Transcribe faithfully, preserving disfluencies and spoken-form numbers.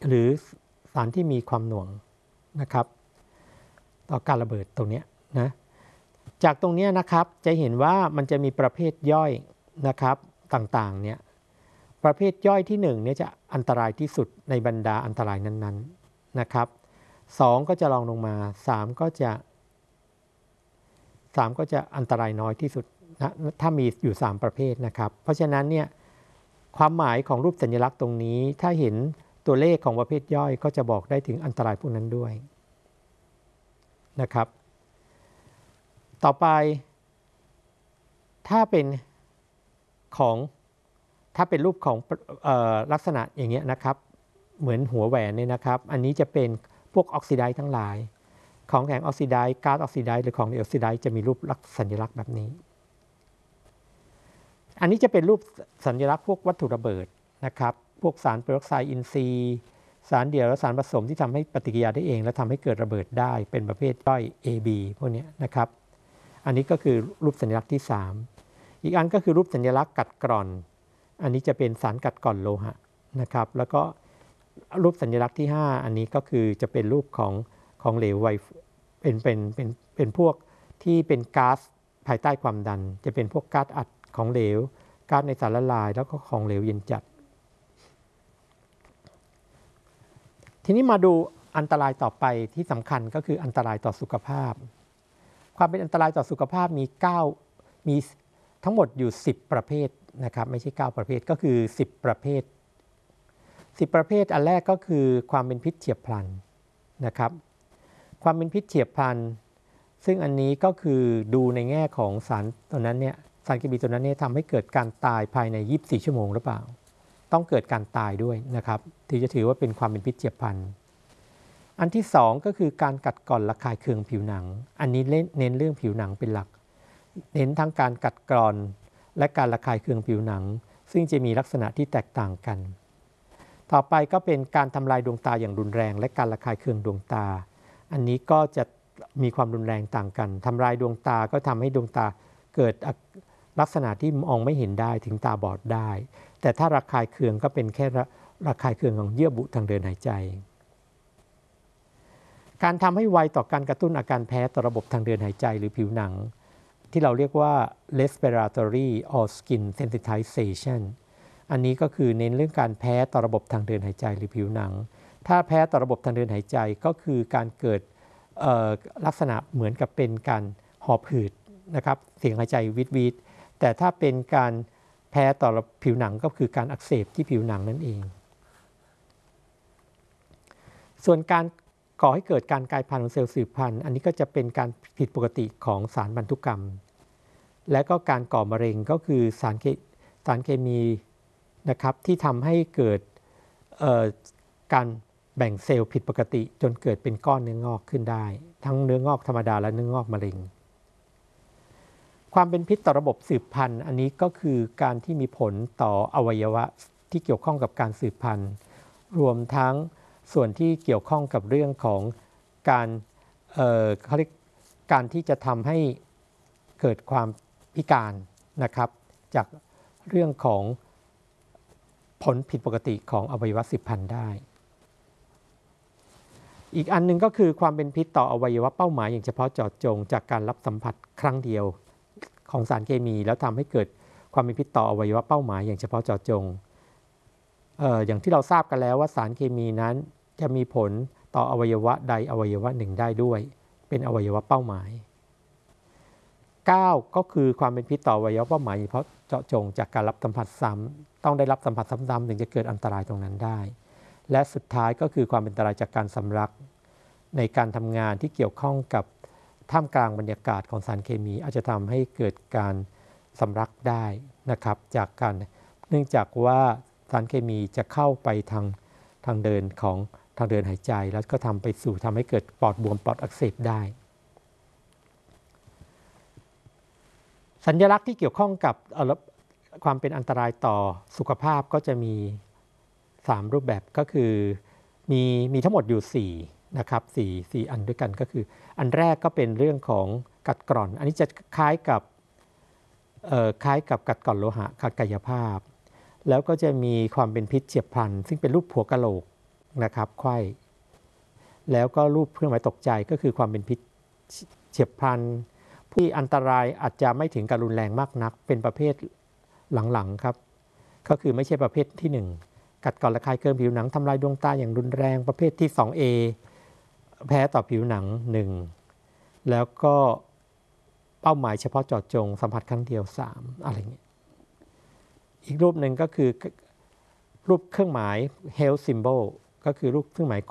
หรือสารที่มีความหน่วงนะครับต่อการระเบิดตรงนี้นะจากตรงนี้นะครับจะเห็นว่ามันจะมีประเภทย่อยนะครับต่างๆเนี่ยประเภทย่อยที่หนึ่งเนี่ยจะอันตรายที่สุดในบรรดาอันตรายนั้นๆนะครับสองก็จะรองลงมาสามก็จะสามก็จะอันตรายน้อยที่สุดนะถ้ามีอยู่สามประเภทนะครับเพราะฉะนั้นเนี่ยความหมายของรูปสัญลักษณ์ตรงนี้ถ้าเห็นตัวเลขของประเภทย่อยก็จะบอกได้ถึงอันตรายพวกนั้นด้วยนะครับต่อไปถ้าเป็นของถ้าเป็นรูปของเอ่อลักษณะอย่างเงี้ยนะครับเหมือนหัวแหวนเนี่ยนะครับอันนี้จะเป็นพวกออกซิไดซ์ทั้งหลายของแข็งออกซิไดซ์ก๊าซออกซิไดซ์หรือของเหลวออกซิไดซ์จะมีรูปลักษณ์สัญลักษณ์แบบนี้อันนี้จะเป็นรูปสัญลักษณ์พวกวัตถุระเบิดนะครับพวกสารเปอร์ออกไซด์อินทรีย์สารเดี่ยวและสารผสมที่ทำให้ปฏิกิริยาได้เองและทำให้เกิดระเบิดได้เป็นประเภทย่อย เอ บี พวกนี้นะครับอันนี้ก็คือรูปสัญลักษณ์ที่สามอีกอันก็คือรูปสัญลักษณ์กัดกร่อนอันนี้จะเป็นสารกัดกร่อนโลหะนะครับแล้วก็รูปสัญลักษณ์ที่ห้าอันนี้ก็คือจะเป็นรูปของของเหลวไวเป็นเป็นเป็นเป็นพวกที่เป็นก๊าซภายใต้ความดันจะเป็นพวกก๊าซอัดของเหลวก๊าซในสารละลายแล้วก็ของเหลวเย็นจัดทีนี้มาดูอันตรายต่อไปที่สำคัญก็คืออันตรายต่อสุขภาพความเป็นอันตรายต่อสุขภาพมีเก้ามีทั้งหมดอยู่สิบประเภทนะครับไม่ใช่เก้าประเภทก็คือสิบประเภทสิบประเภทอันแรกก็คือความเป็นพิษเฉียบพลันนะครับความเป็นพิษเฉียบพลันซึ่งอันนี้ก็คือดูในแง่ของสารตัวนั้นเนี่ยสารเคมีตัวนั้นเนี่ยทำให้เกิดการตายภายในยี่สิบสี่ชั่วโมงหรือเปล่าต้องเกิดการตายด้วยนะครับที่จะถือว่าเป็นความเป็นพิษเฉียบพลันอันที่สองก็คือการกัดกร่อนระคายเคืองผิวหนังอันนี้เน้นเรื่องผิวหนังเป็นหลักเน้นทั้งการกัดกร่อนและการระคายเคืองผิวหนังซึ่งจะมีลักษณะที่แตกต่างกันต่อไปก็เป็นการทำลายดวงตาอย่างรุนแรงและการระคายเคืองดวงตาอันนี้ก็จะมีความรุนแรงต่างกันทำลายดวงตาก็ทำให้ดวงตาเกิดลักษณะที่มองไม่เห็นได้ถึงตาบอดได้แต่ถ้าระคายเคืองก็เป็นแค่ระคายเคืองของเยื่อบุทางเดินหายใจการทำให้ไวต่อการกระตุ้นอาการแพ้ต่อระบบทางเดินหายใจหรือผิวหนังที่เราเรียกว่า respiratory or skin sensitization อันนี้ก็คือเน้นเรื่องการแพ้ต่อระบบทางเดินหายใจหรือผิวหนังถ้าแพ้ต่อระบบทางเดินหายใจก็คือการเกิดลักษณะเหมือนกับเป็นการหอบหืดนะครับเสียงหายใจวิดวิดแต่ถ้าเป็นการแพ้ต่อผิวหนังก็คือการอักเสบที่ผิวหนังนั่นเองส่วนการก่อให้เกิดการกลายพันธุ์ของเซลล์สืบพันธุ์อันนี้ก็จะเป็นการผิดปกติของสารพันธุกรรมและก็การก่อมะเร็งก็คือสารเคสารเคมีนะครับที่ทำให้เกิดการแบ่งเซลล์ผิดปกติจนเกิดเป็นก้อนเนื้องอกขึ้นได้ทั้งเนื้องอกธรรมดาและเนื้องอกมะเร็งความเป็นพิษต่อระบบสืบพันธุ์อันนี้ก็คือการที่มีผลต่ออวัยวะที่เกี่ยวข้องกับการสืบพันธุ์รวมทั้งส่วนที่เกี่ยวข้องกับเรื่องของการเอ่อเขาเรียกการที่จะทำให้เกิดความพิการนะครับจากเรื่องของผลผิดปกติของอวัยวะสืบพันธุ์ได้อีกอันนึงก็คือความเป็นพิษต่ออวัยวะเป้าหมายอย่างเฉพาะเจาะจงจากการรับสัมผัสครั้งเดียวของสารเคมีแล้วทำให้เกิดความเป็นพิษต่ออวัยวะเป้าหมายอย่างเฉพาะเจาะจงเอ่ออย่างที่เราทราบกันแล้วว่าสารเคมีนั้นจะมีผลต่ออวัยวะใดอวัยวะหนึ่งได้ด้วยเป็นอวัยวะเป้าหมายเก้าก็คือความเป็นพิษต่ออวัยวะเป้าหมายเฉพาะเจาะจงจากการรับสัมผัสซ้ำต้องได้รับสัมผัสซ้ำๆถึงจะเกิดอันตรายตรงนั้นได้และสุดท้ายก็คือความเป็นอันตรายจากการสำลักในการทำงานที่เกี่ยวข้องกับท่ามกลางบรรยากาศของสารเคมีอาจจะทำให้เกิดการสำลักได้นะครับจากการเนื่องจากว่าสารเคมีจะเข้าไปทางทางเดินของทางเดินหายใจแล้วก็ทำไปสู่ทำให้เกิดปอดบวมปอดอักเสบได้สัญลักษณ์ที่เกี่ยวข้องกับความเป็นอันตรายต่อสุขภาพก็จะมีสามรูปแบบก็คือมีมีทั้งหมดอยู่สี่นะครับสี่ สี่อันด้วยกันก็คืออันแรกก็เป็นเรื่องของกัดกร่อนอันนี้จะคล้ายกับเอ่อคล้ายกับกัดกร่อนโลหะกายภาพแล้วก็จะมีความเป็นพิษเฉียบพลันซึ่งเป็นรูปหัวกะโหลกนะครับไขว้แล้วก็รูปเครื่องหมายตกใจก็คือความเป็นพิษเฉียบพลันที่อันตรายอาจจะไม่ถึงกับรุนแรงมากนักเป็นประเภทหลังๆครับก็คือไม่ใช่ประเภทที่หนึ่งกัดกร่อนระคายเคืองผิวหนังทำลายดวงตาอย่างรุนแรงประเภทที่ สองเอ แพ้ต่อผิวหนังหนึ่งแล้วก็เป้าหมายเฉพาะเจาะจงสัมผัสครั้งเดียวสามอะไรเงี้ยอีกรูปหนึ่งก็คือรูปเครื่องหมาย health symbol ก็คือรูปเครื่องหมาย